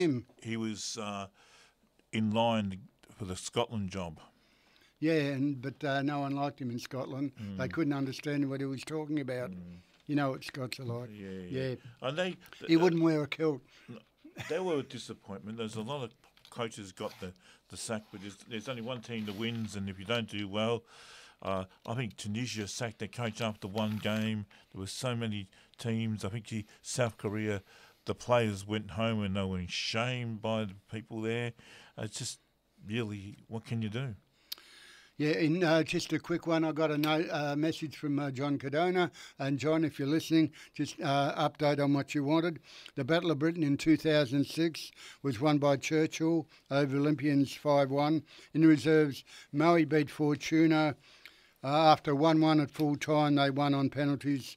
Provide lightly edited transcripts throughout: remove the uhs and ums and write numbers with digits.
him. He was in line for the Scotland job. Yeah, but no one liked him in Scotland. They couldn't understand what he was talking about. You know what Scots are like. Yeah. And he wouldn't wear a kilt. They were a disappointment. There's a lot of coaches got the sack, but there's only one team that wins, and if you don't do well, I think Tunisia sacked their coach after one game. There were so many teams. I think South Korea, the players went home and they were shamed by the people there. It's just really, what can you do? Yeah, just a quick one. I got a message from John Cadona. And John, if you're listening, just update on what you wanted. The Battle of Britain in 2006 was won by Churchill over Olympians 5-1. In the reserves, Maui beat Fortuna. After 1-1 at full time, they won on penalties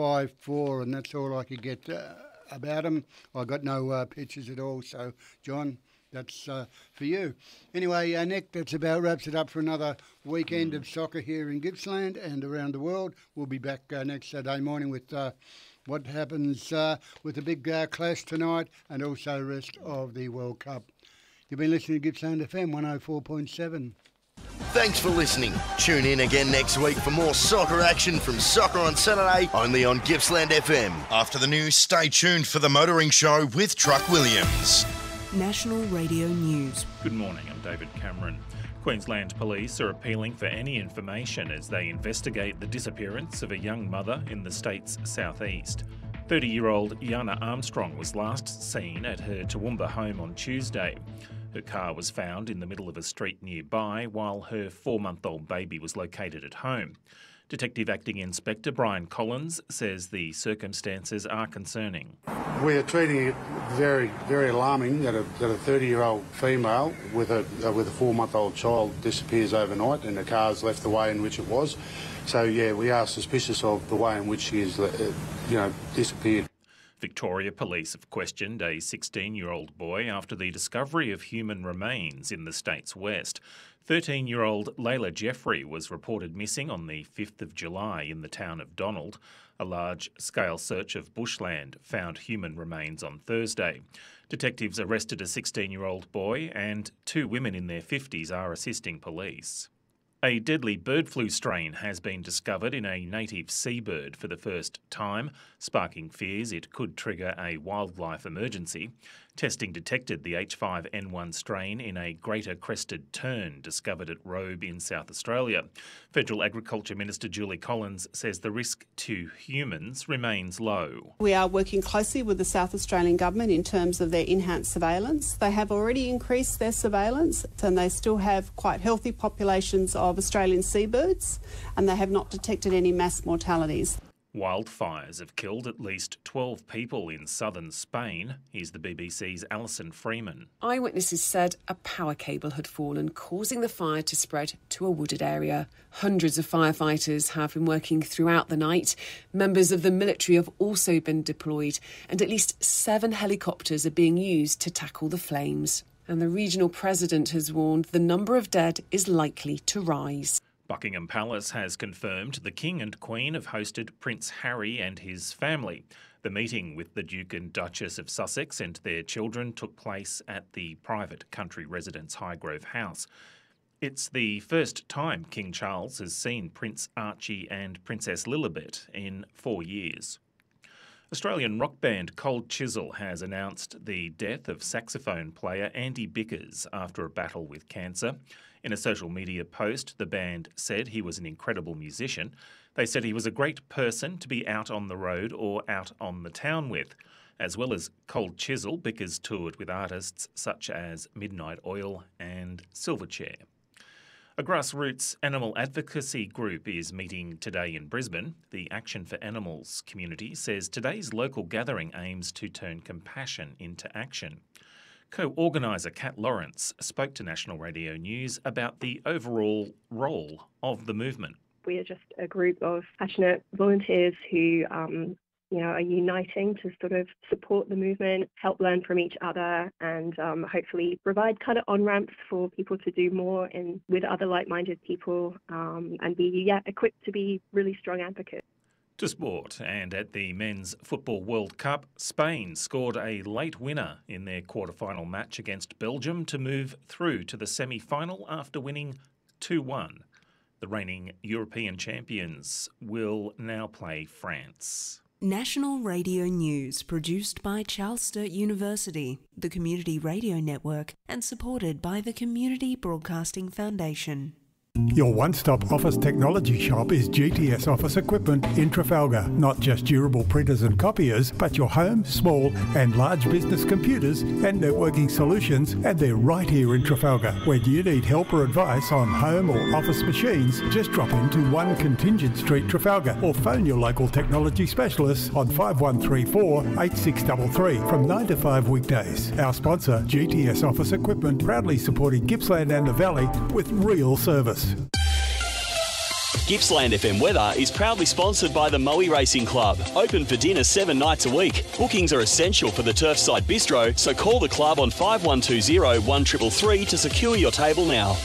5-4, and that's all I could get about them. I got no pictures at all. So, John, that's for you. Anyway, Nick, that's about wraps it up for another weekend of soccer here in Gippsland and around the world. We'll be back next Saturday morning with what happens with the big clash tonight and also the rest of the World Cup. You've been listening to Gippsland FM 104.7. Thanks for listening. Tune in again next week for more soccer action from Soccer on Saturday, only on Gippsland FM. After the news, stay tuned for the Motoring Show with Truck Williams. National Radio News. Good morning, I'm David Cameron. Queensland Police are appealing for any information as they investigate the disappearance of a young mother in the state's southeast. 30-year-old Yana Armstrong was last seen at her Toowoomba home on Tuesday. Her car was found in the middle of a street nearby while her 4-month-old baby was located at home. Detective Acting Inspector Brian Collins says the circumstances are concerning. We are treating it very, very alarming that a 30-year-old female with a 4-month-old child disappears overnight and the car's left the way in which it was. So, yeah, we are suspicious of the way in which she is, disappeared. Victoria Police have questioned a 16-year-old boy after the discovery of human remains in the state's west. 13-year-old Layla Jeffrey was reported missing on the 5th of July in the town of Donald. A large-scale search of bushland found human remains on Thursday. Detectives arrested a 16-year-old boy and 2 women in their 50s are assisting police. A deadly bird flu strain has been discovered in a native seabird for the first time, sparking fears it could trigger a wildlife emergency. Testing detected the H5N1 strain in a greater crested tern discovered at Robe in South Australia. Federal Agriculture Minister Julie Collins says the risk to humans remains low. We are working closely with the South Australian Government in terms of their enhanced surveillance. They have already increased their surveillance and they still have quite healthy populations of Australian seabirds and they have not detected any mass mortalities. Wildfires have killed at least 12 people in southern Spain. Here's the BBC's Alison Freeman. Eyewitnesses said a power cable had fallen, causing the fire to spread to a wooded area. Hundreds of firefighters have been working throughout the night. Members of the military have also been deployed, and at least 7 helicopters are being used to tackle the flames. And the regional president has warned the number of dead is likely to rise. Buckingham Palace has confirmed the King and Queen have hosted Prince Harry and his family. The meeting with the Duke and Duchess of Sussex and their children took place at the private country residence Highgrove House. It's the first time King Charles has seen Prince Archie and Princess Lilibet in 4 years. Australian rock band Cold Chisel has announced the death of saxophone player Andy Bickers after a battle with cancer. In a social media post, the band said he was an incredible musician. They said he was a great person to be out on the road or out on the town with. As well as Cold Chisel, Bickers toured with artists such as Midnight Oil and Silverchair. A grassroots animal advocacy group is meeting today in Brisbane. The Action for Animals community says today's local gathering aims to turn compassion into action. Co-organiser Kat Lawrence spoke to National Radio News about the overall role of the movement. We are just a group of passionate volunteers who are uniting to sort of support the movement, help learn from each other and hopefully provide kind of on-ramps for people to do more with other like-minded people and be equipped to be really strong advocates. To sport, and at the Men's Football World Cup, Spain scored a late winner in their quarter-final match against Belgium to move through to the semi-final after winning 2-1. The reigning European champions will now play France. National Radio News, produced by Charles Sturt University, the Community Radio Network, and supported by the Community Broadcasting Foundation. Your one-stop office technology shop is GTS Office Equipment in Trafalgar. Not just durable printers and copiers, but your home, small and large business computers and networking solutions, and they're right here in Trafalgar. When you need help or advice on home or office machines, just drop into 1 Contingent Street, Trafalgar, or phone your local technology specialists on 5134 8633 from 9 to 5 weekdays. Our sponsor, GTS Office Equipment, proudly supporting Gippsland and the Valley with real service. Gippsland FM Weather is proudly sponsored by the Moe Racing Club. Open for dinner 7 nights a week. Bookings are essential for the Turfside Bistro, so call the club on 5120 1333 to secure your table now.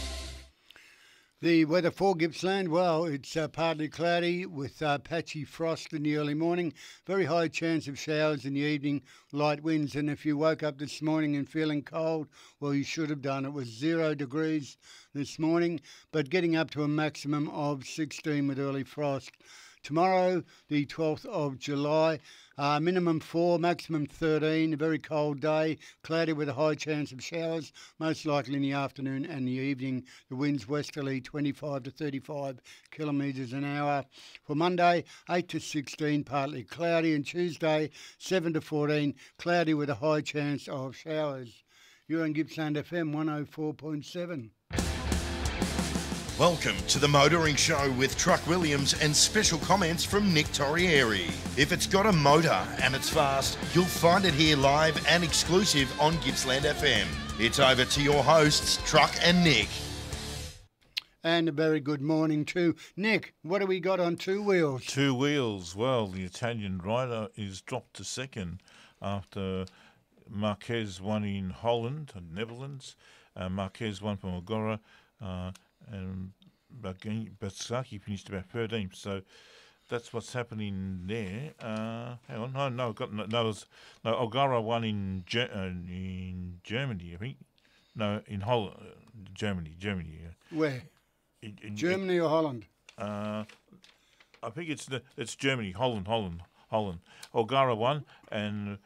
The weather for Gippsland, well, it's partly cloudy with patchy frost in the early morning. Very high chance of showers in the evening, light winds. And if you woke up this morning and feeling cold, well, you should have done. It was 0 degrees this morning, but getting up to a maximum of 16 with early frost. Tomorrow, the 12th of July, minimum 4, maximum 13, a very cold day, cloudy with a high chance of showers, most likely in the afternoon and the evening. The winds westerly 25 to 35 kilometres an hour. For Monday, 8 to 16, partly cloudy, and Tuesday, 7 to 14, cloudy with a high chance of showers. You're on Gippsland FM 104.7. Welcome to the Motoring Show with Truck Williams and special comments from Nick Torrieri. If it's got a motor and it's fast, you'll find it here live and exclusive on Gippsland FM. It's over to your hosts, Truck and Nick. And a very good morning to Nick. What do we got on Two Wheels? Two Wheels. Well, the Italian rider is dropped to second after Marquez won in Holland, Netherlands. Marquez won from Ogura. And Bezzecchi finished about 13th, so that's what's happening there. Hang on, Ogura won in Germany, I think. No, in Holland, Germany. Yeah. Where? In Germany or Holland? I think it's Germany, Holland. Ogura won, and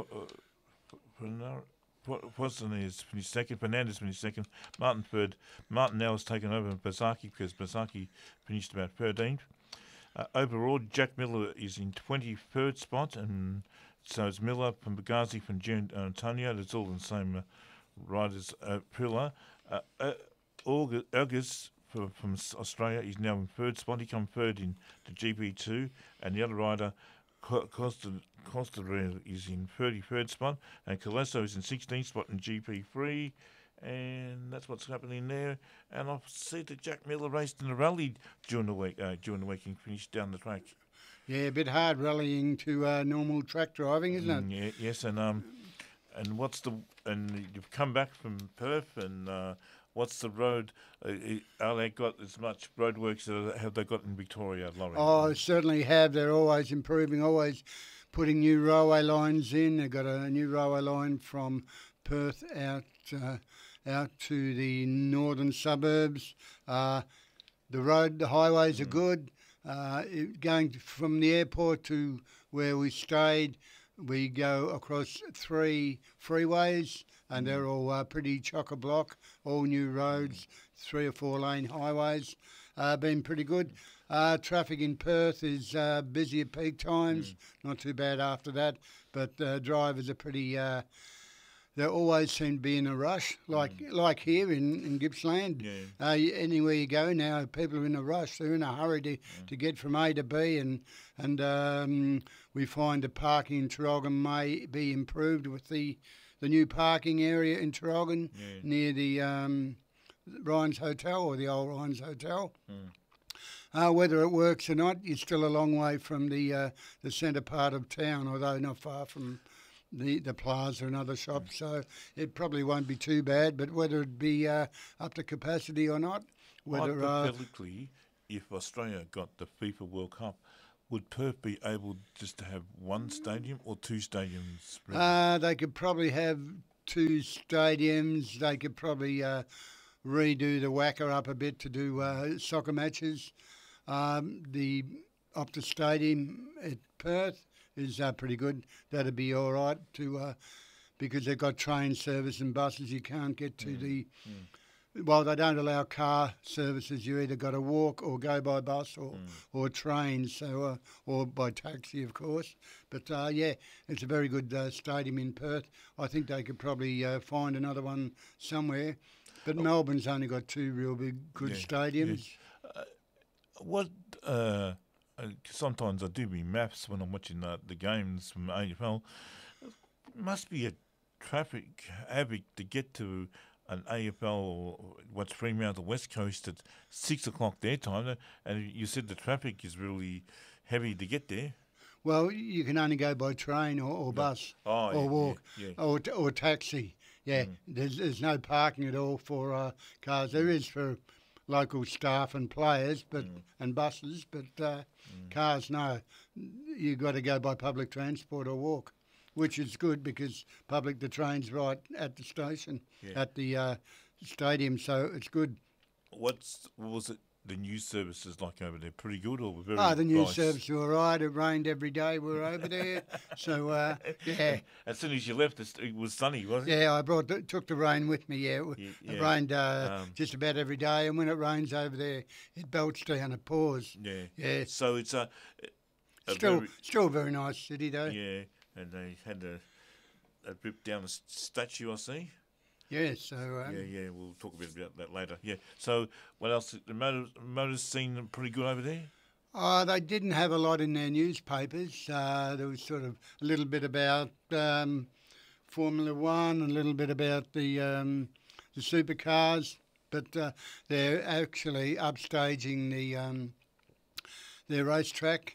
Poisson finished second, Fernandez finished second, Martin third. Martin now has taken over Bezzecchi because Bezzecchi finished about 13th. Overall, Jack Miller is in 23rd spot, and so it's Miller from Bugazzi from Antonio. That's all the same riders. Prilla. August from Australia is now in 3rd spot. He come 3rd in the GP2, and the other rider, Costa is in 33rd spot, and Colasso is in 16th spot in GP3, and that's what's happening there. And I've seen that Jack Miller raced in the rally during the week and finished down the track. Yeah, a bit hard rallying to normal track driving, isn't it? Yeah, yes, and you've come back from Perth, and what's the road? Are they got as much roadworks as have they got in Victoria, Laurie? Oh, certainly have. They're always improving, always putting new railway lines in. They've got a new railway line from Perth out to the northern suburbs. The highways are good. Going from the airport to where we stayed, we go across 3 freeways, and they're all pretty chock-a-block, all new roads, 3 or 4 lane highways. Been pretty good. Traffic in Perth is busy at peak times, not too bad after that, but drivers are pretty... they always seem to be in a rush, like here in Gippsland. Yeah. Anywhere you go now, people are in a rush. They're in a hurry to get from A to B, and we find the parking in Traralgon may be improved with the new parking area in Traralgon near the Ryan's Hotel, or the old Ryan's Hotel. Whether it works or not, you're still a long way from the centre part of town, although not far from the plaza and other shops, so it probably won't be too bad. But whether it be up to capacity or not, hypothetically, if Australia got the FIFA World Cup, would Perth be able just to have one stadium or two stadiums? They could probably have two stadiums. They could probably redo the Wacker up a bit to do soccer matches. The Optus Stadium at Perth is pretty good. That'd be all right to because they've got train service and buses. You can't get to the. Well, they don't allow car services. You either got to walk or go by bus or train, so or by taxi, of course. But yeah, it's a very good stadium in Perth. I think they could probably find another one somewhere. But Melbourne's only got two real big good stadiums. What? Sometimes I do me maths when I'm watching the games from AFL. It must be a traffic havoc to get to an AFL or what's Fremantle West Coast at 6 o'clock their time, and you said the traffic is really heavy to get there. Well, you can only go by train or bus or walk or taxi. Yeah, there's no parking at all for cars. There is for local staff and players, but and buses, but cars no. You've got to go by public transport or walk, which is good because the train's right at the station, at the stadium, so it's good. What was it? The news services like over there pretty good or very? The news services were all right. It rained every day we were over there, so yeah. As soon as you left, it was sunny, wasn't it? Yeah, I took the rain with me. Yeah, it rained just about every day, and when it rains over there, it belts down. It pours. Yeah. So it's still a very nice city though. Yeah, and they had a rip down the statue, I see. Yeah, so... yeah, we'll talk a bit about that later. Yeah, so what else? The motors seem pretty good over there? They didn't have a lot in their newspapers. There was sort of a little bit about Formula One, a little bit about the supercars, but they're actually upstaging their racetrack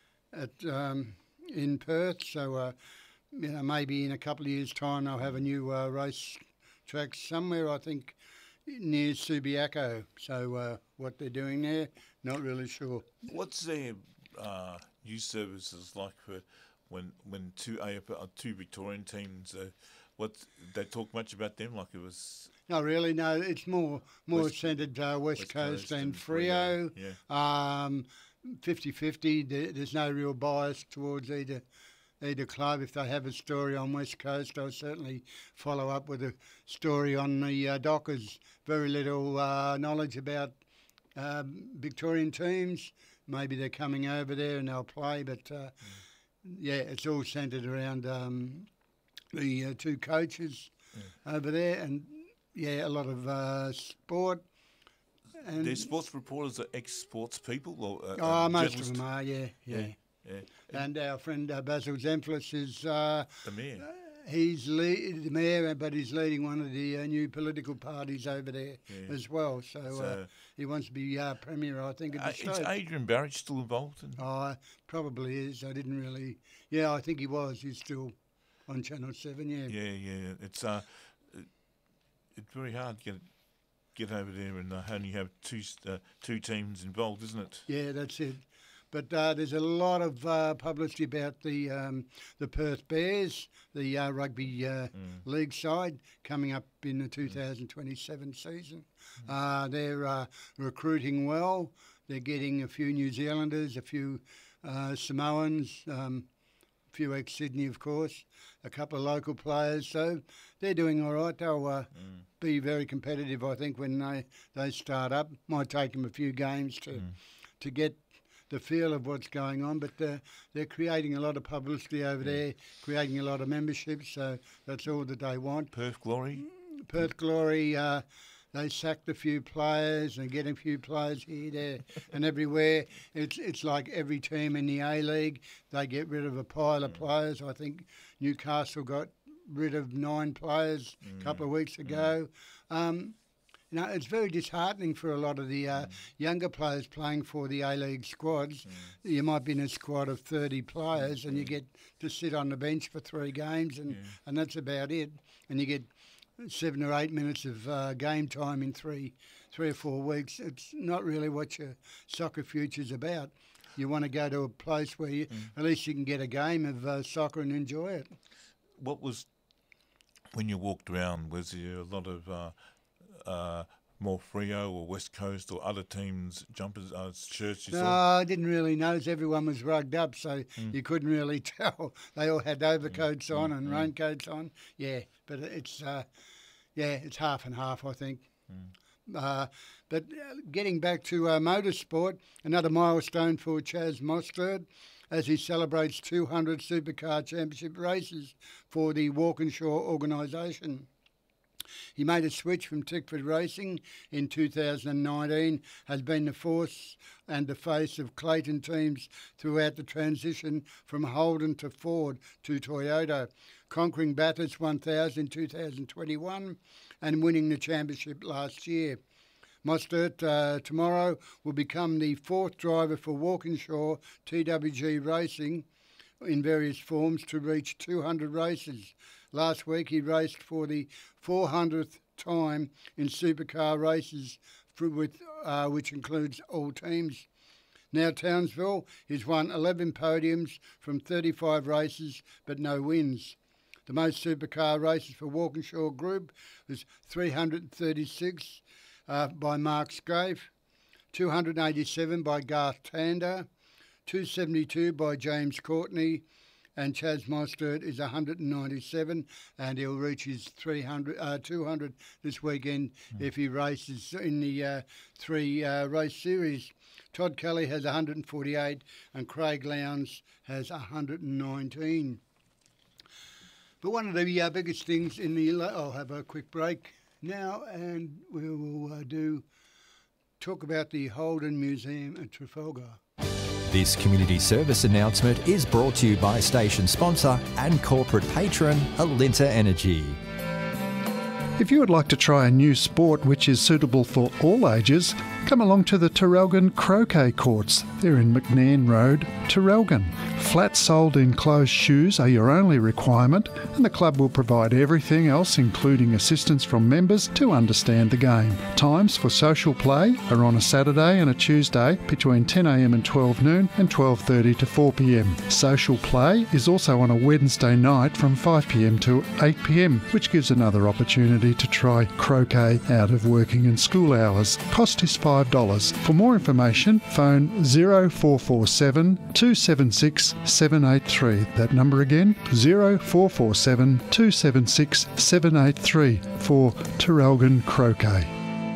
in Perth, so maybe in a couple of years' time they'll have a new race track somewhere, I think, near Subiaco. So what they're doing there, not really sure. What's their news services like for when two Victorian teams? They talk much about them like it was? Not really. No, it's more centred West Coast and Freo. Yeah. 50-50. There's no real bias towards either club. If they have a story on West Coast, I'll certainly follow up with a story on the Dockers. Very little knowledge about Victorian teams. Maybe they're coming over there and they'll play, but yeah, it's all centred around the two coaches over there, and yeah, a lot of sport. And their sports reporters are ex-sports people? Or, most of them are, yeah. And our friend Basil Zemflis is the mayor. He's the mayor, but he's leading one of the new political parties over there as well. So he wants to be premier, I think, at the state. Is Adrian Barrett still involved? Probably is. I didn't really... Yeah, I think he was. He's still on Channel 7, yeah. Yeah. It's very hard to get over there and only have two teams involved, isn't it? Yeah, that's it. But there's a lot of publicity about the Perth Bears, the rugby league side, coming up in the 2027 season. They're recruiting well. They're getting a few New Zealanders, a few Samoans, a few ex-Sydney, of course, a couple of local players. So they're doing all right. They'll be very competitive, I think, when they start up. Might take them a few games to get the feel of what's going on, but they're creating a lot of publicity over there, creating a lot of memberships, so that's all that they want. Perth Glory? Perth Glory, they sacked a few players and get a few players here, there and everywhere. It's like every team in the A-League, they get rid of a pile of players. I think Newcastle got rid of 9 players a couple of weeks ago. It's very disheartening for a lot of the younger players playing for the A-League squads. You might be in a squad of 30 players and you get to sit on the bench for 3 games and that's about it. And you get 7 or 8 minutes of game time in 3 or 4 weeks. It's not really what your soccer future's about. you want to go to a place where at least you can get a game of soccer and enjoy it. What was, when you walked around, was there a lot of more Freo or West Coast or other teams jumpers shirts you No, saw? I didn't really notice. Everyone was rugged up, so you couldn't really tell. They all had overcoats on and raincoats on. Yeah, but it's it's half and half, I think. But getting back to motorsport, another milestone for Chaz Mostert as he celebrates 200 Supercar Championship races for the Walkinshaw organisation. He made a switch from Tickford Racing in 2019, has been the force and the face of Clayton teams throughout the transition from Holden to Ford to Toyota, conquering Bathurst 1000 in 2021 and winning the championship last year. Mostert tomorrow will become the fourth driver for Walkinshaw TWG Racing in various forms to reach 200 races. Last week he raced for the 400th time in supercar races, which includes all teams. Now Townsville, he's won 11 podiums from 35 races but no wins. The most supercar races for Walkinshaw Group was 336 by Mark Scaife, 287 by Garth Tander, 272 by James Courtney, and Chaz Mostert is 197, and he'll reach his 200 this weekend if he races in the three-race series. Todd Kelly has 148, and Craig Lowndes has 119. But one of the biggest things in the... I'll have a quick break now, and we will talk about the Holden Museum at Trafalgar. This community service announcement is brought to you by station sponsor and corporate patron Alinta Energy. If you would like to try a new sport which is suitable for all ages, come along to the Traralgon Croquet Courts. They're in McNairn Road, Traralgon. Flat-soled enclosed shoes are your only requirement, and the club will provide everything else, including assistance from members, to understand the game. Times for social play are on a Saturday and a Tuesday between 10 a.m. and 12 noon and 12:30 to 4 p.m. Social play is also on a Wednesday night from 5 p.m. to 8 p.m, which gives another opportunity to try croquet out of working and school hours. Cost is $5. For more information, phone 0447 276 783. That number again, 0447 276 783 for Traralgon Croquet.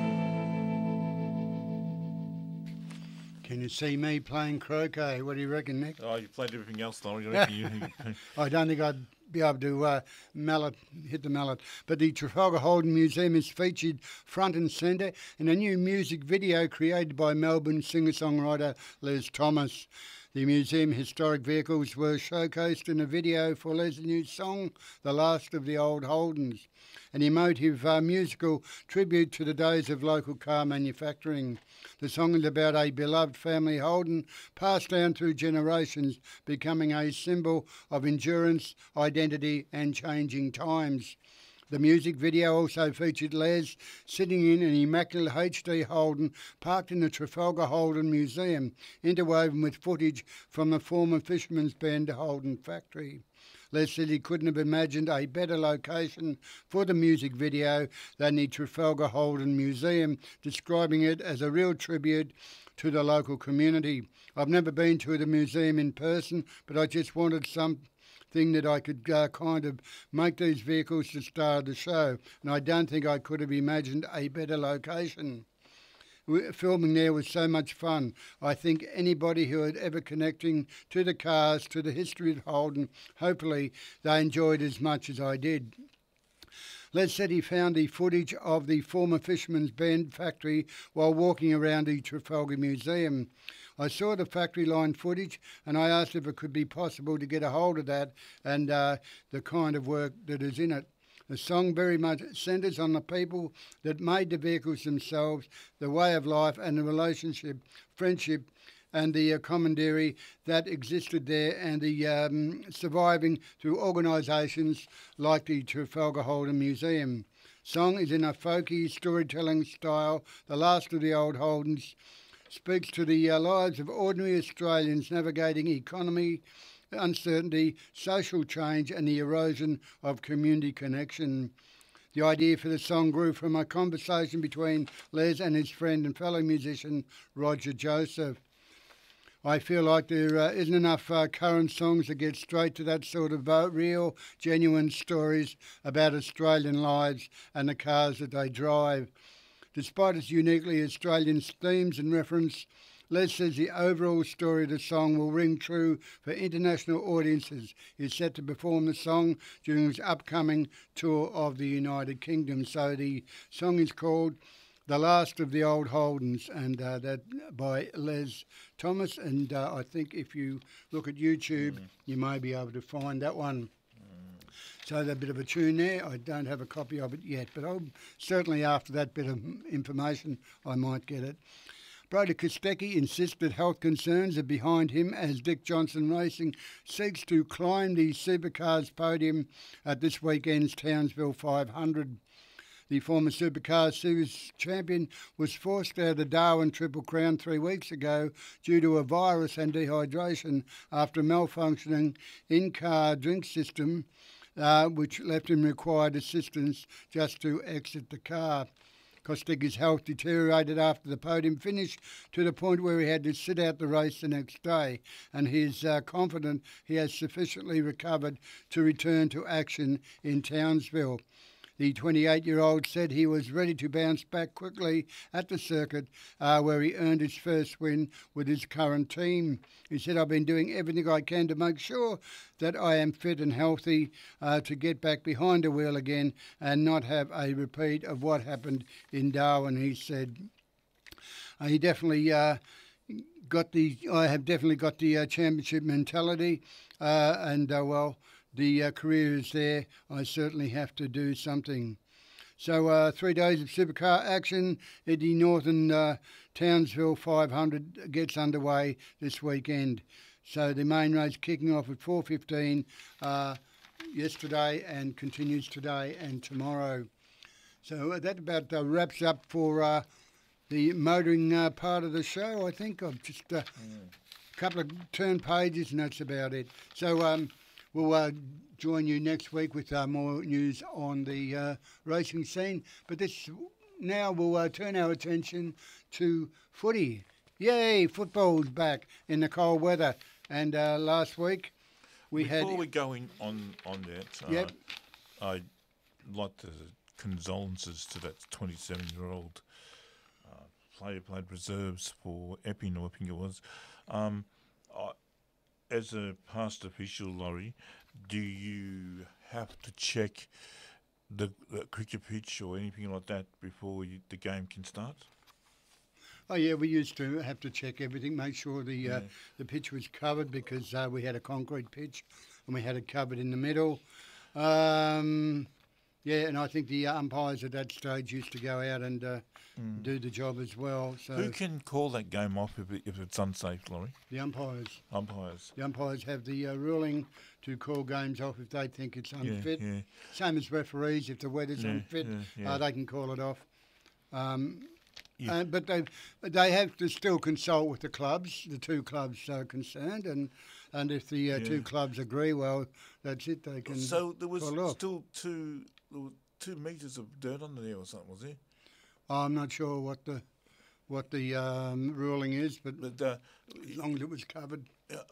Can you see me playing croquet? What do you reckon, Nick? Oh, you played everything else, Laurie. I don't think I'd be able to hit the mallet. But the Trafalgar Holden Museum is featured front and centre in a new music video created by Melbourne singer-songwriter Les Thomas. The museum historic vehicles were showcased in a video for Les' new song, The Last of the Old Holdens, an emotive musical tribute to the days of local car manufacturing. The song is about a beloved family Holden passed down through generations, becoming a symbol of endurance, identity and changing times. The music video also featured Les sitting in an immaculate HD Holden parked in the Trafalgar Holden Museum, interwoven with footage from the former Fisherman's Bend Holden factory. Les said he couldn't have imagined a better location for the music video than the Trafalgar Holden Museum, describing it as a real tribute to the local community. I've never been to the museum in person, but I just wanted something that I could kind of make these vehicles the star of the show, and I don't think I could have imagined a better location. Filming there was so much fun. I think anybody who had ever connecting to the cars, to the history of Holden, hopefully they enjoyed as much as I did. Les said he found the footage of the former Fisherman's Bend factory while walking around the Trafalgar Museum. I saw the factory line footage and I asked if it could be possible to get a hold of that and the kind of work that is in it. The song very much centres on the people that made the vehicles themselves, the way of life and the relationship, friendship and the camaraderie that existed there, and the surviving through organisations like the Trafalgar Holden Museum. Song is in a folky storytelling style, The Last of the Old Holdens, speaks to the lives of ordinary Australians navigating economy, uncertainty, social change and the erosion of community connection. The idea for the song grew from a conversation between Les and his friend and fellow musician Roger Joseph. I feel like there isn't enough current songs that get straight to that sort of real, genuine stories about Australian lives and the cars that they drive. Despite its uniquely Australian themes and reference, Les says the overall story of the song will ring true for international audiences. He's set to perform the song during his upcoming tour of the United Kingdom. So the song is called The Last of the Old Holdens, and that by Les Thomas. And I think if you look at YouTube, you may be able to find that one. So there's a bit of a tune there. I don't have a copy of it yet, but I'll certainly after that bit of information, I might get it. Brodie Kostecki insists that health concerns are behind him as Dick Johnson Racing seeks to climb the Supercars podium at this weekend's Townsville 500. The former Supercars Series champion was forced out of the Darwin Triple Crown 3 weeks ago due to a virus and dehydration after malfunctioning in-car drink system, which left him required assistance just to exit the car. Kostecki's health deteriorated after the podium finish to the point where he had to sit out the race the next day, and he is confident he has sufficiently recovered to return to action in Townsville. The 28-year-old said he was ready to bounce back quickly at the circuit where he earned his first win with his current team. He said, I've been doing everything I can to make sure that I am fit and healthy to get back behind the wheel again and not have a repeat of what happened in Darwin, he said. He definitely I have definitely got the championship mentality the career is there. I certainly have to do something. So 3 days of supercar action at the Northern Townsville 500 gets underway this weekend. So the main race kicking off at 4:15 yesterday and continues today and tomorrow. So that about wraps up for the motoring part of the show. I think I've just a couple of turn pages and that's about it. So we'll join you next week with more news on the racing scene. But now we'll turn our attention to footy. Yay, football's back in the cold weather. And last week Before we go on that, I'd like to condolences to that 27-year-old player played reserves for Epping, I think it was. As a past official, Laurie, do you have to check the cricket pitch or anything like that before the game can start? Oh yeah, we used to have to check everything, make sure the pitch was covered because we had a concrete pitch and we had it covered in the middle. And I think the umpires at that stage used to go out and do the job as well. So who can call that game off if it's unsafe, Laurie? The umpires. Umpires. The umpires have the ruling to call games off if they think it's unfit. Yeah. Same as referees, if the weather's unfit, they can call it off. But they have to still consult with the clubs, the two clubs concerned, and if the two clubs agree, well, that's it. They can. So there was call still 2 metres of dirt under there or something, was there? I'm not sure what the ruling is, but as long as it was covered.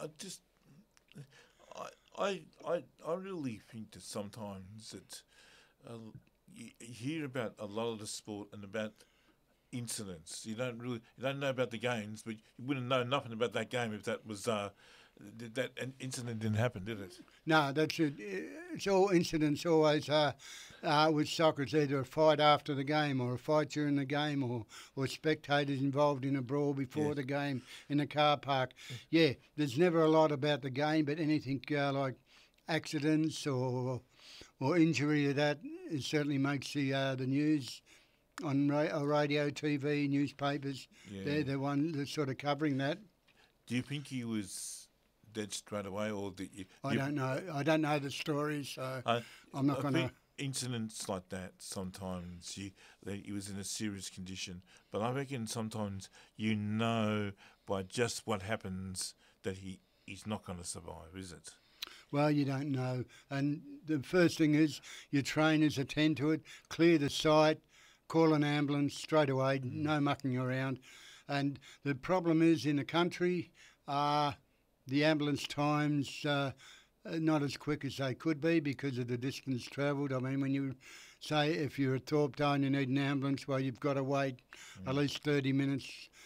I really think that sometimes that you hear about a lot of the sport and about incidents. You don't know about the games, but you wouldn't know nothing about that game if that was that an incident didn't happen, did it? No, that's it. It's all incidents always with soccer. It's either a fight after the game or a fight during the game or spectators involved in a brawl before the game in a car park. Yeah, there's never a lot about the game, but anything like accidents or injury to that, it certainly makes the news on radio, TV, newspapers. They're the one that's sort of covering that. Do you think he was dead straight away, or I don't know. I don't know the story, so I'm not going to. incidents like that, sometimes he was in a serious condition. But I reckon sometimes you know by just what happens that he's not going to survive, is it? Well, you don't know. And the first thing is your trainers attend to it, clear the site, call an ambulance straight away, no mucking around. And the problem is in the country, the ambulance times not as quick as they could be because of the distance travelled. I mean, when you say if you're at Thorpedale and you need an ambulance, well, you've got to wait at least 30 minutes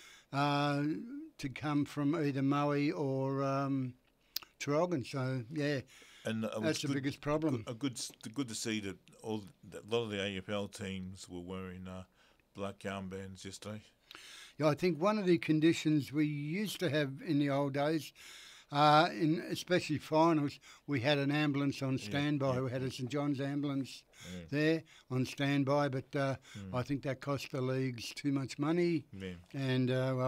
to come from either Maui or Traralgon. So, yeah, and that's the biggest problem. Good to see that a lot of the AFL teams were wearing black armbands yesterday. Yeah, I think one of the conditions we used to have in the old days, in especially finals, we had an ambulance on standby. We had a St John's ambulance there on standby, but I think that cost the leagues too much money. And,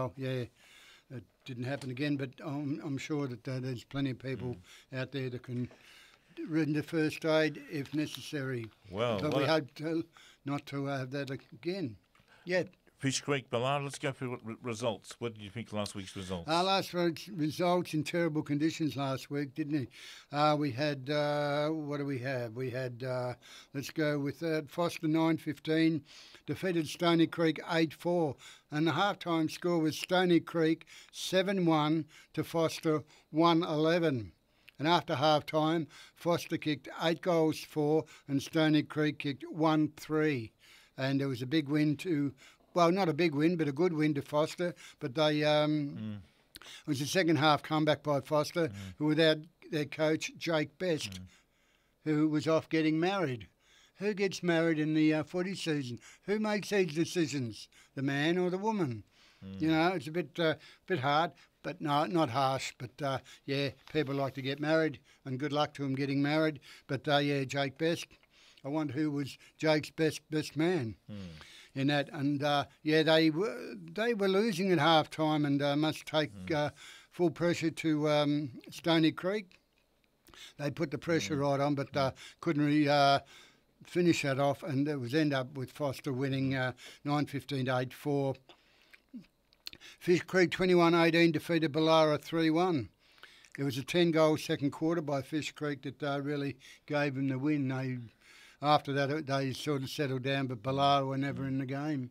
it didn't happen again, but I'm sure that there's plenty of people out there that can render first aid if necessary. Well, but we hope not to have that again yet. Fish Creek, Ballard, let's go for results. What did you think last week's results? Last week's results in terrible conditions last week, didn't he? We had, what do we have? We had, let's go with Foster 9-15, defeated Stony Creek 8-4. And the halftime score was Stony Creek 7-1 to Foster 1-11. And after halftime, Foster kicked 8 goals 4 and Stony Creek kicked 1-3. And there was a big win to... Well, not a big win, but a good win to Foster. But they it was a second half comeback by Foster, who without their coach, Jake Best, who was off getting married. Who gets married in the footy season? Who makes these decisions, the man or the woman? You know, it's a bit hard, but no, not harsh. But, people like to get married, and good luck to them getting married. But, Jake Best, I wonder who was Jake's best man. In that, and they were losing at half time and must take full pressure to Stony Creek. They put the pressure right on, but couldn't finish that off, and it was end up with Foster winning 9-15 8-4. Fish Creek 21-18 defeated Ballara 3-1. It was a 10-goal second quarter by Fish Creek that really gave them the win. After that, they sort of settled down, but Ballara were never in the game.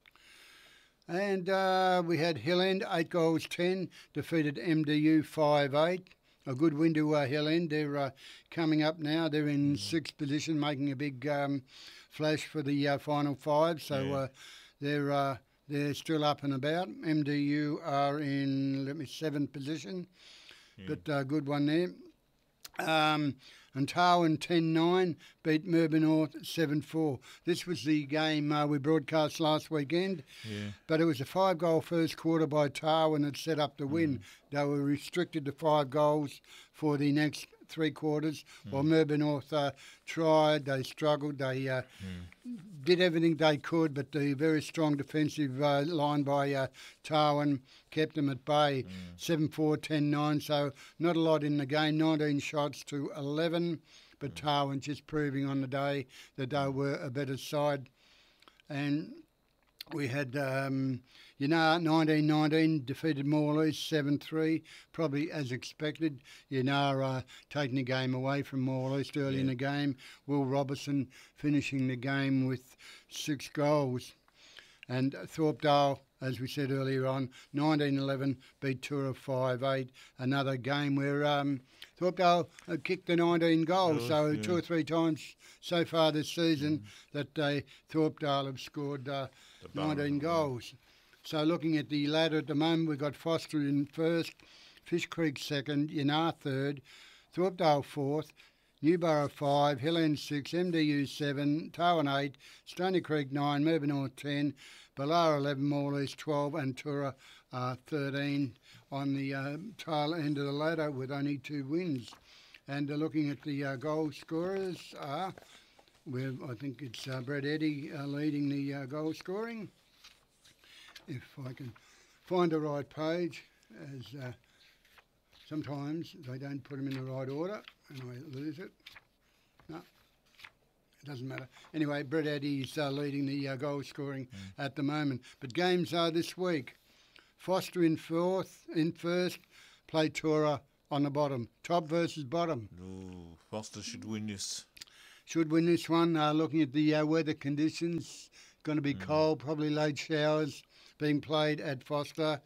And we had Hill End, 8 goals 10, defeated MDU 5-8. A good win to Hill End. They're coming up now. They're in 6th position, making a big flash for the final 5. So they're still up and about. MDU are in 7th position, but good one there. And Tarwin 10-9 beat Melbourne North 7-4. This was the game we broadcast last weekend, but it was a 5-goal first quarter by Tarwin that set up the win. They were restricted to 5 goals for the next 3 quarters, while Melbourne North tried, they struggled, they did everything they could, but the very strong defensive line by Tarwin kept them at bay, 7-4, 10-9, so not a lot in the game, 19 shots to 11, but Tarwin just proving on the day that they were a better side. And we had Yanar 19-19 defeated Morley 7-3, probably as expected. Yanar taking the game away from Morley early in the game. Will Robertson finishing the game with 6 goals. And Thorpedale, as we said earlier on, 19-11 beat Tura 5-8. Another game where Thorpedale kicked the 19 goals, so 2 or 3 times so far this season that Thorpedale have scored 19 goals. So looking at the ladder at the moment, we've got Foster in first, Fish Creek second, Yanar third, Thorpedale fourth, Newborough 5, Hill End 6, MDU 7, Tarwin 8, Stony Creek 9, Melbourne North 10, Ballara 11, Morleys 12 and Tura 13 on the tail end of the ladder with only 2 wins. And looking at the goal scorers, I think it's Brett Eddy leading the goal scoring. If I can find the right page, as sometimes they don't put them in the right order and I lose it. No, It doesn't matter. Anyway, Brett Eddy's leading the goal scoring at the moment. But games are this week. Foster in first, play Tora on the bottom. Top versus bottom. Ooh, Foster should win this. Should win this one. Looking at the weather conditions, going to be cold, probably late showers being played at Foster.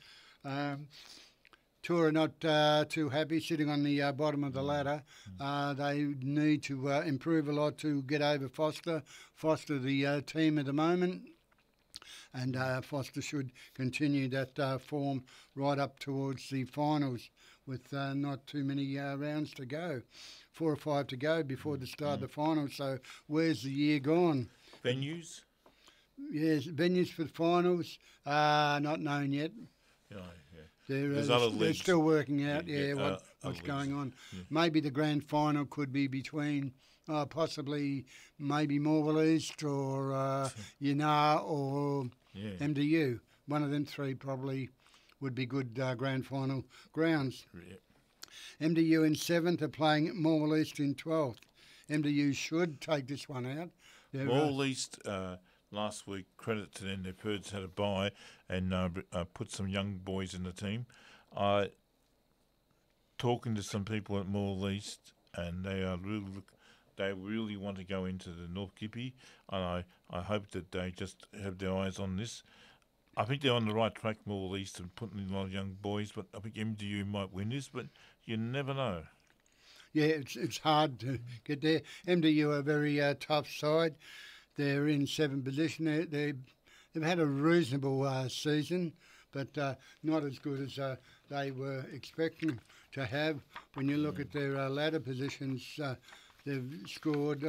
Tora not too happy sitting on the bottom of the ladder. They need to improve a lot to get over Foster. Foster the team at the moment. And Foster should continue that form right up towards the finals with not too many rounds to go. 4 or 5 to go before the start of the finals. So where's the year gone? Venues? Yes, venues for the finals. Not known yet. They're still working out what's going on. Yeah. Maybe the grand final could be between possibly maybe Morwell East or Yanar or MDU. One of them three probably would be good grand final grounds. Yeah. MDU in 7th are playing Morwell East in 12th. MDU should take this one out. Morwell East last week, credit to them, their Birds had a bye and put some young boys in the team. Talking to some people at Morwell East, and they really want to go into the North Gippy, and I hope that they just have their eyes on this. I think they're on the right track, Morwell East, and putting in a lot of young boys, but I think MDU might win this, but you never know. Yeah, it's hard to get there. MDU are a very tough side. They're in 7th position. They've had a reasonable season, but not as good as they were expecting to have. When you look at their ladder positions, they've scored,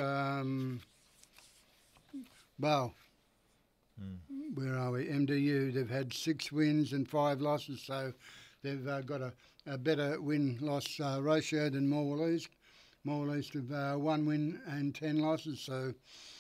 where are we? MDU, they've had 6 wins and 5 losses, so they've got a better win-loss ratio than Morwell East. Morwell East have 1 win and 10 losses, so...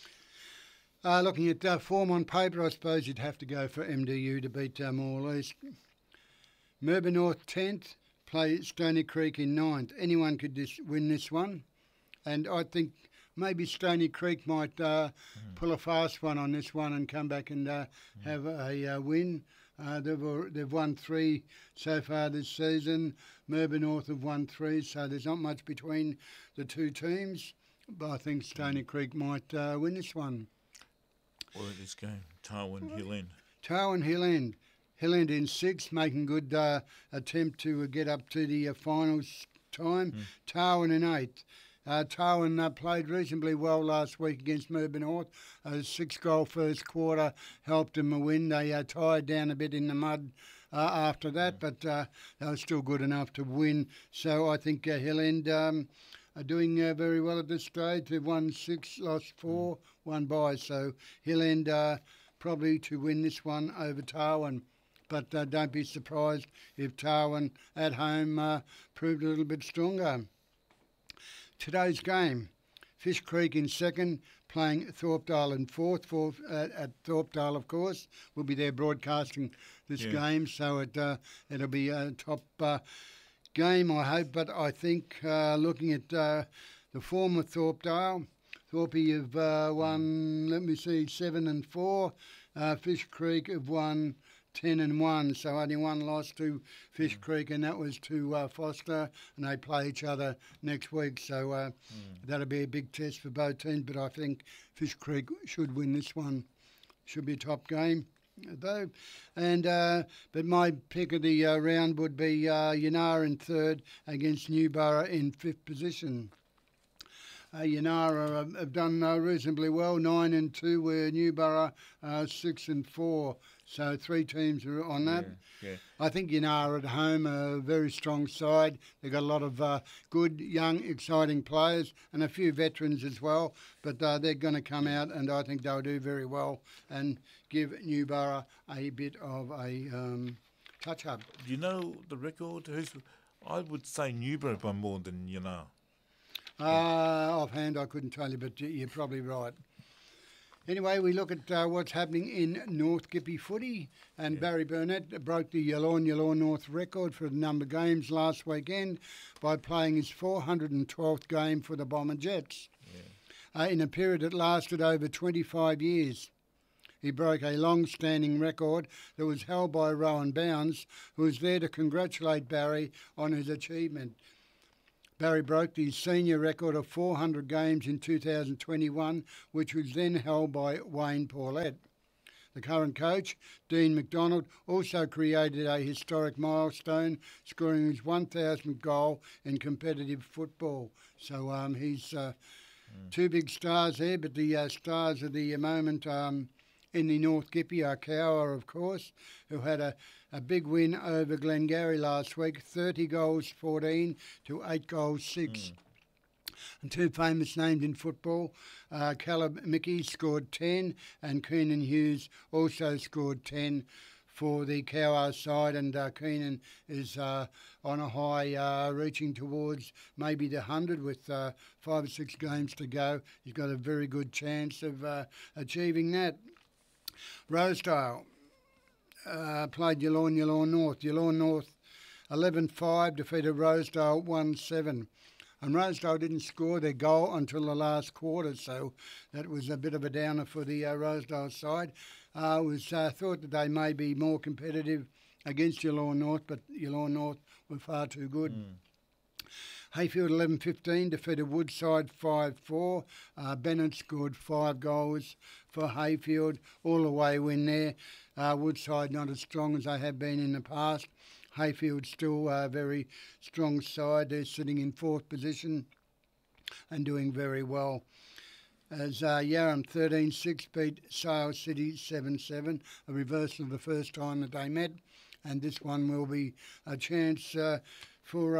looking at form on paper, I suppose you'd have to go for MDU to beat Morwell East. Merba North 10th, play Stony Creek in 9th. Anyone could win this one. And I think maybe Stony Creek might pull a fast one on this one and come back and have a win. They've won 3 so far this season. Merba North have won 3, so there's not much between the two teams. But I think Stony Creek might win this one. What is this game? Tarwin Hill End. Tarwin Hill End. Hill End in 6th, making good attempt to get up to the finals time. Tarwin in 8th. Tarwin played reasonably well last week against Merba North. A 6-goal first quarter helped them win. They tied down a bit in the mud after that, but they were still good enough to win. So I think Hill End are doing very well at this stage. They've won 6, lost 4, 1 bye. So Hill End probably to win this one over Tarwin. But don't be surprised if Tarwin at home proved a little bit stronger. Today's game, Fish Creek in 2nd, playing Thorpedale in 4th. At Thorpedale, of course, we'll be there broadcasting this game, so it'll be a top game, I hope. But I think looking at the form of Thorpedale, Thorpe have won, 7 and 4. Fish Creek have won 10 and 1, so only 1 loss to Fish Creek, and that was to Foster, and they play each other next week, so that'll be a big test for both teams, but I think Fish Creek should win this one. Should be a top game, though. And but my pick of the round would be Yanar in 3rd against Newborough in 5th position. Yanar have done reasonably well, 9 and 2, where Newborough 6 and 4. So 3 teams are on that. Yeah. I think Yanar at home are a very strong side. They've got a lot of good, young, exciting players and a few veterans as well. But they're going to come out, and I think they'll do very well and give Newborough a bit of a touch-up. Do you know the record? I would say Newborough by more than Yanar. Offhand, I couldn't tell you, but you're probably right. Anyway, we look at what's happening in North Gippy footy, and Barry Burnett broke the Yallourn North record for the number of games last weekend by playing his 412th game for the Bomber Jets. in a period that lasted over 25 years. He broke a long-standing record that was held by Rowan Bounds, who was there to congratulate Barry on his achievement. Barry broke the senior record of 400 games in 2021, which was then held by Wayne Paulette. The current coach, Dean McDonald, also created a historic milestone, scoring his 1,000th goal in competitive football. So he's two big stars there, but the stars of the moment in the North Gippy are Cowra, of course, who had a big win over Glengarry last week, 30 goals 14 to 8 goals 6. And two famous names in football, Caleb Mickey scored 10 and Keenan Hughes also scored 10 for the Cowra side, and Keenan is on a high, reaching towards maybe the 100 with 5 or 6 games to go. He's got a very good chance of achieving that. Rosedale played Yallourn North. Yallourn North 11-5 defeated Rosedale 1-7. And Rosedale didn't score their goal until the last quarter, so that was a bit of a downer for the Rosedale side. It was thought that they may be more competitive against Yallourn North, but Yallourn North were far too good. Hayfield 11-15 defeated Woodside 5-4. Bennett scored 5 goals for Hayfield. All away win there. Woodside not as strong as they have been in the past. Hayfield still a very strong side. They're sitting in 4th position and doing very well. As Yarram 13-6 beat Sale City 7-7, a reversal of the first time that they met. And this one will be a chance for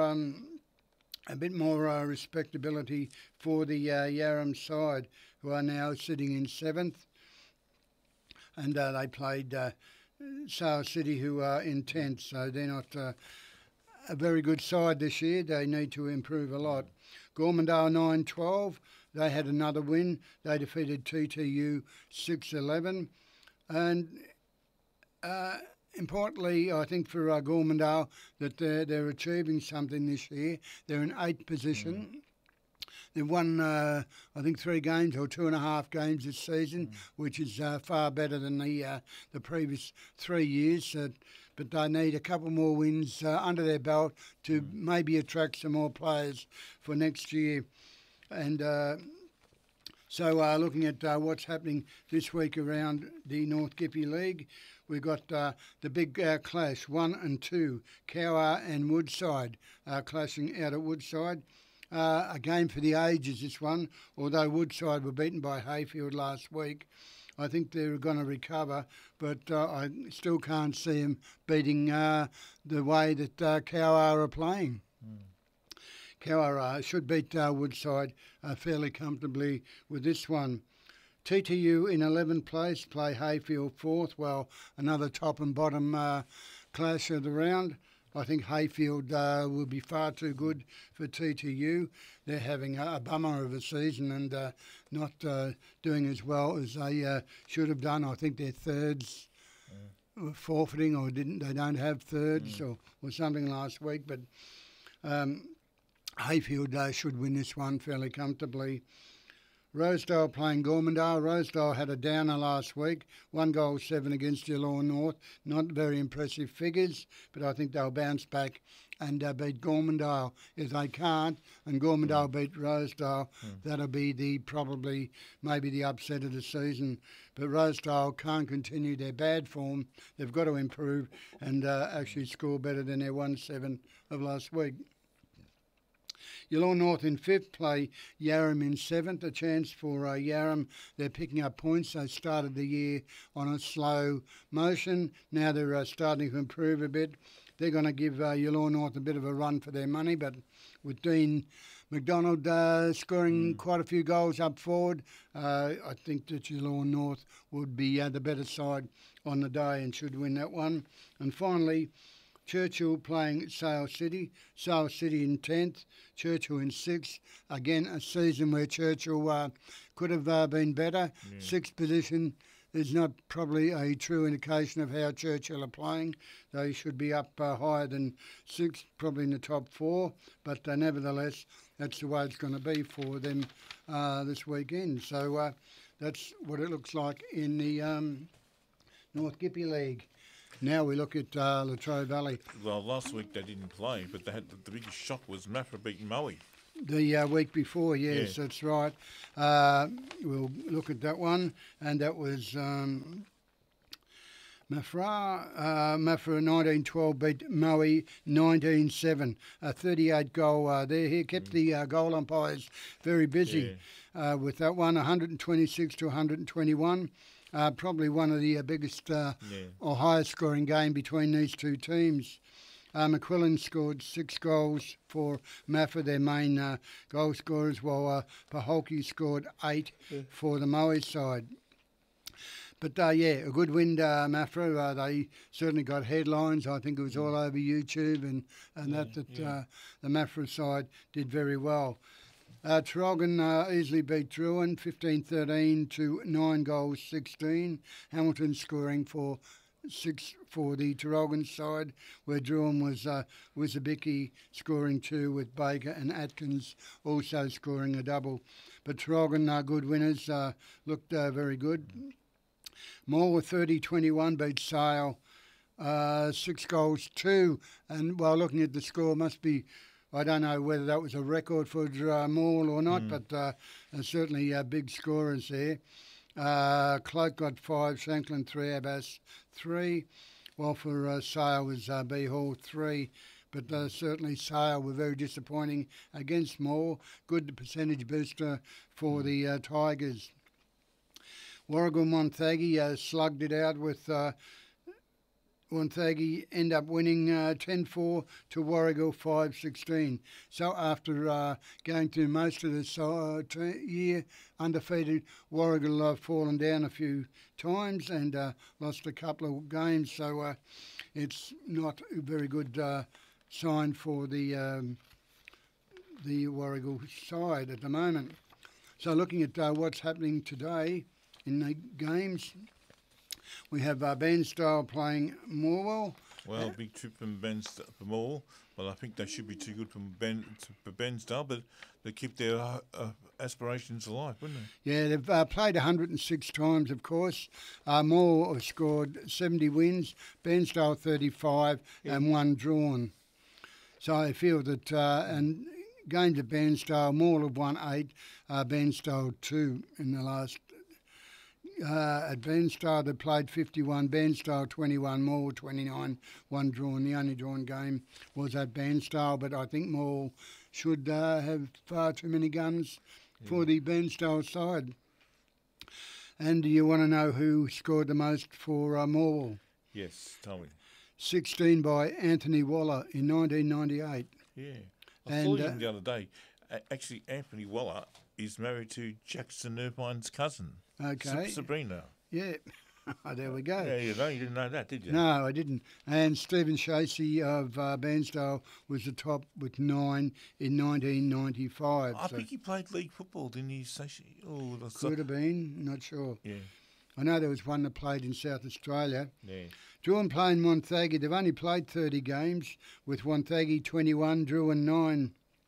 a bit more respectability for the Yarram side, who are now sitting in 7th. And they played Sale City, who are in 10th, so they're not a very good side this year. They need to improve a lot. Gormandale 9-12, they had another win. They defeated TTU 6-11. And importantly, I think for Gormandale, that they're achieving something this year. They're in 8th position. They've won, I think, 3 games or 2.5 games this season, which is far better than the previous 3 years. But they need a couple more wins under their belt to maybe attract some more players for next year. And so looking at what's happening this week around the North Gippy League, we've got the big clash, 1 and 2, Cowra and Woodside clashing out at Woodside. A game for the ages, this one, although Woodside were beaten by Hayfield last week. I think they're going to recover, but I still can't see them beating the way that Cowra are playing. Cowra should beat Woodside fairly comfortably with this one. TTU in 11th place, play Hayfield 4th. Well, another top and bottom clash of the round. I think Hayfield will be far too good for TTU. They're having a bummer of a season and not doing as well as they should have done. I think their thirds were forfeiting, or they don't have thirds or something last week. But Hayfield should win this one fairly comfortably. Rosedale playing Gormandale. Rosedale had a downer last week, 1 goal 7 against Yallourn North. Not very impressive figures, but I think they'll bounce back and beat Gormandale. If they can't, and Gormandale beat Rosedale, that'll be probably maybe the upset of the season. But Rosedale can't continue their bad form. They've got to improve and actually score better than their 1-7 of last week. Yallourn North in 5th, play Yarram in 7th. A chance for Yarram. They're picking up points. They started the year on a slow motion. Now they're starting to improve a bit. They're going to give Yallourn North a bit of a run for their money, but with Dean McDonald scoring quite a few goals up forward, I think that Yallourn North would be the better side on the day and should win that one. And finally, Churchill playing Sale City. Sale City in 10th, Churchill in 6th. Again, a season where Churchill could have been better. 6th position is not probably a true indication of how Churchill are playing. They should be up higher than 6th, probably in the top 4. But nevertheless, that's the way it's going to be for them this weekend. So that's what it looks like in the North Gippy League. Now we look at Latrobe Valley. Well, last week they didn't play, but they had the biggest shock was Maffra beating Moe. The week before, yes, that's right. We'll look at that one, and that was Maffra 1912 beat Moe 19-7. A 38-goal there. He kept the goal umpires very busy with that one, 126 to 121. Probably one of the biggest or highest scoring game between these two teams. McQuillan scored 6 goals for Maffra, their main goal scorers, while Paholke scored 8 for the Moe side. But, a good win, Maffra. They certainly got headlines. I think it was all over YouTube and the Maffra side did very well. Traralgon easily beat Druin, 15-13 to 9 goals, 16. Hamilton scoring for 6 for the Traralgon side, where Druin was Wizabicki scoring 2 with Baker and Atkins also scoring a double. But Traralgon good winners, looked very good. Moore 30-21 beat Sale, 6 goals, 2. And while looking at the score, must be, I don't know whether that was a record for Moore or not, but certainly big scorers there. Cloak got 5, Shanklin 3, Abbas 3, while for Sale was B Hall 3. But certainly Sale were very disappointing against Moore. Good percentage booster for the Tigers. Warragul Monthaggi slugged it out with Monthaggi end up winning 10-4 to Warragul 5-16. So after going through most of the year undefeated, Warragul have fallen down a few times and lost a couple of games. So it's not a very good sign for the Warragul side at the moment. So looking at what's happening today in the games, we have Bairnsdale playing Morwell. Well, big trip from Morwell. Well, I think they should be too good for Bairnsdale, but they keep their aspirations alive, wouldn't they? Yeah, they've played 106 times, of course. Morwell have scored 70 wins, Bairnsdale 35 and 1 drawn. So I feel that, and games at Bairnsdale, Morwell have won 8, Bairnsdale 2 in the last. At Bairnsdale, they played 51, Bairnsdale 21, Morwell 29, 1 drawn. The only drawn game was at Bairnsdale, but I think Morwell should have far too many guns for the Bairnsdale side. And do you want to know who scored the most for Morwell? Yes, tell me. 16 by Anthony Waller in 1998. Yeah. I saw him the other day. Actually, Anthony Waller is married to Jackson Irvine's cousin. Okay. Sabrina. Yeah. There we go. Yeah, you didn't know that, did you? No, I didn't. And Stephen Shacey of Bairnsdale was the top with 9 in 1995. I think he played league football, didn't he, Shacey? Oh, could have been, not sure. Yeah. I know there was one that played in South Australia. Yeah. Druin playing Monthaggi. They've only played 30 games with Monthaggi 21, Druin 9.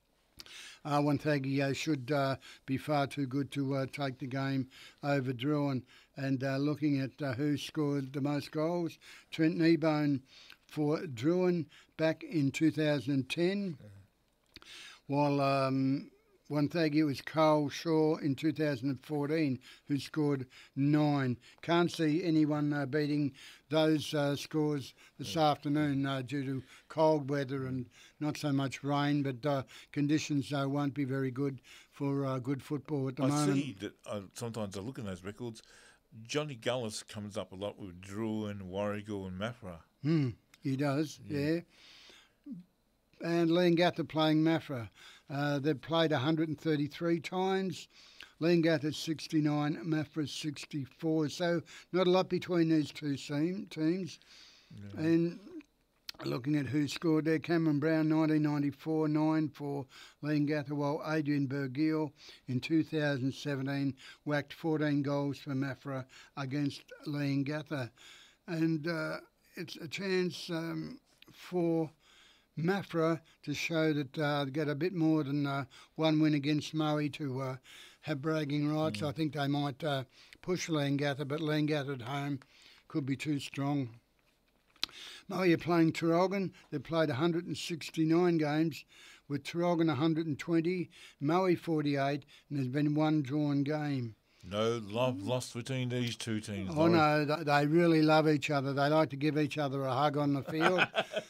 Monthaggi should be far too good to take the game over Druin. And looking at who scored the most goals, Trent Kneebone for Druin back in 2010, while Monthaggi was Carl Shaw in 2014, who scored 9. Can't see anyone beating those scores this afternoon due to cold weather and not so much rain, but conditions won't be very good for good football at the moment. I see that sometimes I look at those records. Johnny Gullis comes up a lot with Druin, Warragul and Maffra. He does, yeah. And Leongatha playing Maffra. They've played 133 times. Leongatha 69, Maffra 64. So not a lot between these two teams. No. And looking at who scored there, Cameron Brown 1994, 9 for Leongatha, while Adrian Bergiel in 2017 whacked 14 goals for Maffra against Leongatha. And it's a chance for Mafra to show that they get a bit more than one win against Moe to have bragging rights. I think they might push Leongatha, but Leongatha at home could be too strong. Moe are playing Traralgon. They've played 169 games, with Traralgon 120, Moe 48, and there's been one drawn game. No love lost between these two teams. Oh no, they really love each other. They like to give each other a hug on the field.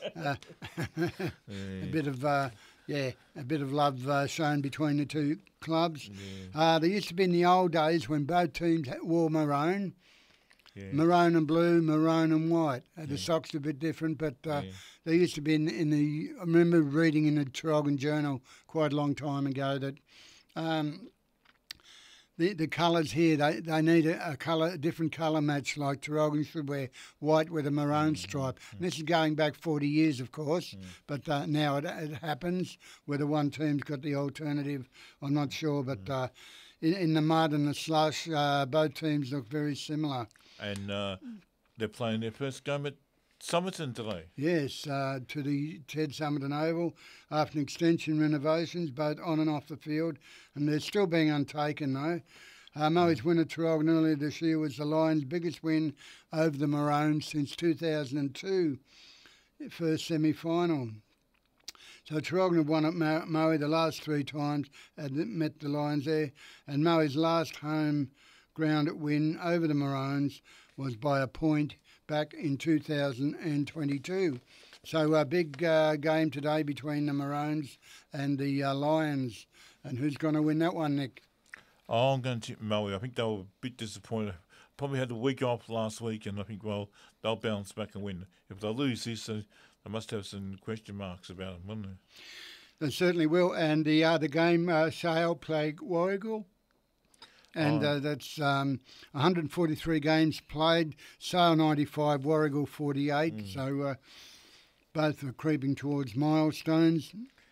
A bit of love shown between the two clubs. Yeah. There used to be in the old days when both teams wore maroon. Yeah. Maroon and blue, maroon and white. The socks are a bit different, but there used to be in the. I remember reading in the Traralgon Journal quite a long time ago that the colours here they need a different colour match. Like Traralgon should wear white with a maroon stripe. And this is going back 40 years, of course, but now it happens. Whether one team's got the alternative, I'm not sure, but in the mud and the slush, both teams look very similar. And they're playing their first game at Somerton today. Yes, to the Ted Somerton Oval after an extension renovations, both on and off the field, and they're still being untaken though. Moe's win at Traralgon earlier this year was the Lions' biggest win over the Maroons since 2002, first semi-final. So Traralgon have won at Moe the last three times and met the Lions there, and Moe's last home ground win over the Maroons was by a point back in 2022. So a big game today between the Maroons and the Lions. And who's going to win that one, Nick? Oh, I'm going to tip Moe. I think they were a bit disappointed. Probably had a week off last week, and I think, well, they'll bounce back and win. If they lose this, they must have some question marks about them, wouldn't they? They certainly will. And the other game, Sale played Warragul. And that's 143 games played, Sale 95, Warragul 48. So both are creeping towards milestones.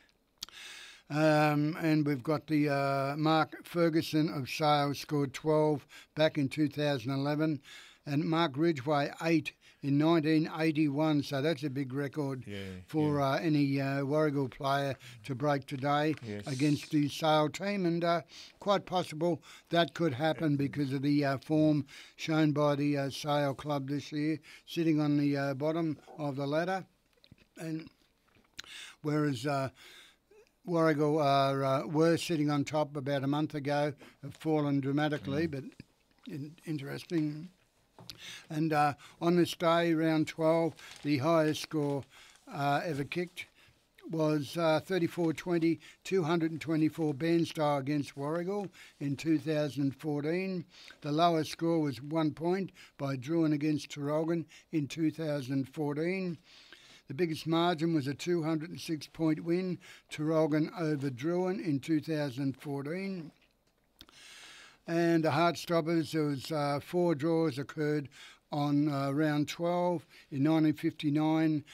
And we've got the Mark Ferguson of Sale scored 12 back in 2011, and Mark Ridgway 8 in 1981, so that's a big record for any Warragul player to break today against the Sale team, and quite possible that could happen because of the form shown by the Sale club this year, sitting on the bottom of the ladder, and whereas Warragul were sitting on top about a month ago, have fallen dramatically, but interesting. And on this day, round 12, the highest score ever kicked was 34-20, 224 Bairnstyle against Warragul in 2014. The lowest score was 1 point by Druin against Traralgon in 2014. The biggest margin was a 206-point win, Traralgon over Druin in 2014. And the Heartstoppers, there was 4 draws occurred on round 12 in 1959,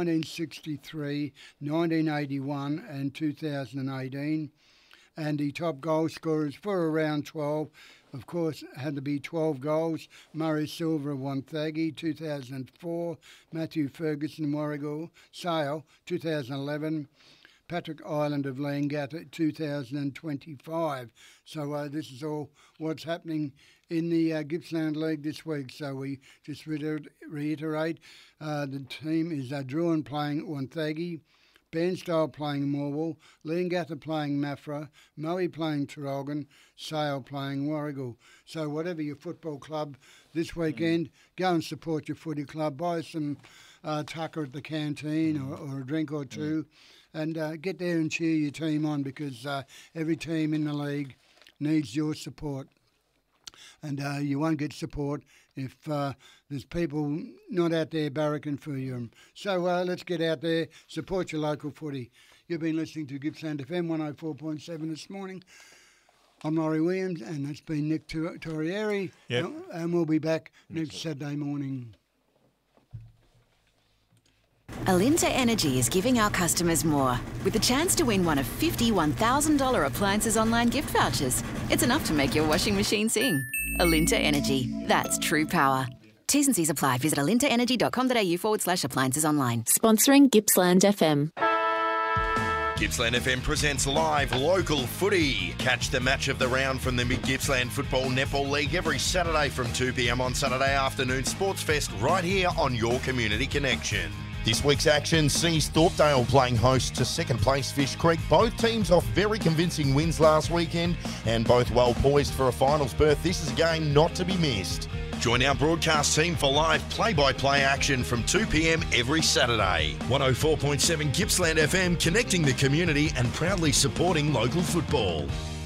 1963, 1981 and 2018. And the top goal scorers for round 12, of course, had to be 12 goals. Murray Silver of Wonthaggi, 2004. Matthew Ferguson, Warragul. Sale, 2011. Patrick Island of Leongatha, 2025. So this is all what's happening in the Gippsland League this week. So we just reiterate, the team is Druin playing Wonthaggi, Bairnstyle playing Morwell, Leongatha playing Mafra, Moe playing Traralgon, Sale playing Warragul. So whatever your football club this weekend, go and support your footy club, buy some tucker at the canteen or a drink or two, and get there and cheer your team on, because every team in the league needs your support. And you won't get support if there's people not out there barracking for you. So let's get out there, support your local footy. You've been listening to Gippsland FM 104.7 this morning. I'm Laurie Williams, and that's been Nick Torrieri. Yep. And we'll be back next Saturday morning. Alinta Energy is giving our customers more, with the chance to win one of 50 $1,000 appliances online gift vouchers. It's enough to make your washing machine sing. Alinta Energy. That's true power. T's and C's apply. Visit alintaenergy.com.au/appliances online. Sponsoring Gippsland FM. Gippsland FM presents live local footy. Catch the match of the round from the Mid-Gippsland Football Netball League every Saturday from 2 p.m. on Saturday afternoon Sports Fest right here on your Community Connection. This week's action sees Thorpedale playing host to second place Fish Creek. Both teams off very convincing wins last weekend and both well poised for a finals berth. This is a game not to be missed. Join our broadcast team for live play-by-play action from 2 p.m. every Saturday. 104.7 Gippsland FM, connecting the community and proudly supporting local football.